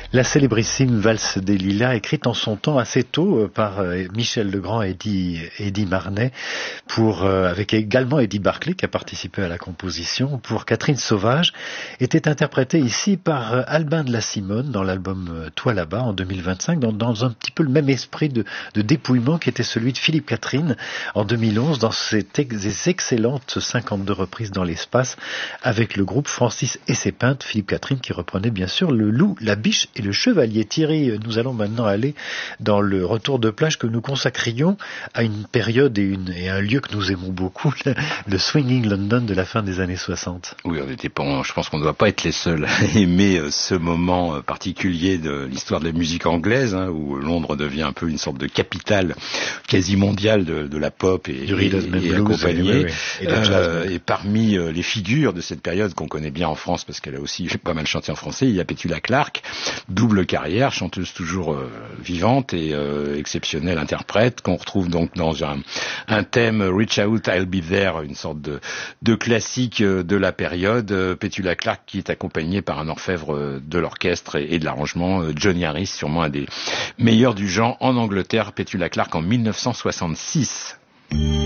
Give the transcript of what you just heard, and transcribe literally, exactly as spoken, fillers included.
La célébrissime Valse des Lilas, écrite en son temps assez tôt par Michel Legrand et Eddie, Eddie Marnay, pour, avec également Eddie Barclay qui a participé à la composition, pour Catherine Sauvage, était interprétée ici par Albin de la Simone dans l'album Toi là-bas en deux mille vingt-cinq, dans, dans un petit peu le même esprit de, de dépouillement qui était celui de Philippe Catherine en deux mille onze dans ces, ces excellentes cinquante-deux reprises dans l'espace avec le groupe Francis et ses peintres, Philippe Catherine qui reprenait bien sûr le loup, la biche et le chevalier. Thierry, nous allons maintenant aller dans le retour de plage que nous consacrions à une période et, une, et un lieu que nous aimons beaucoup, le, le Swinging London de la fin des années soixante. Oui, on était pas, je pense qu'on ne doit pas être les seuls à aimer ce moment particulier de l'histoire de la musique anglaise, hein, où Londres devient un peu une sorte de capitale quasi mondiale de, de la pop et, du et, et, et accompagnée. Oui, oui. Et, euh, et parmi les figures de cette période qu'on connaît bien en France, parce qu'elle a aussi pas mal chanté en français, il y a Petula Clark, double carrière, chanteuse toujours euh, vivante et euh, exceptionnelle interprète, qu'on retrouve donc dans un, un thème Reach Out, I'll Be There, une sorte de, de classique de la période. Petula Clark qui est accompagnée par un orfèvre de l'orchestre et, et de l'arrangement, Johnny Harris, sûrement un des meilleurs du genre en Angleterre, Petula Clark en mille neuf cent soixante-six.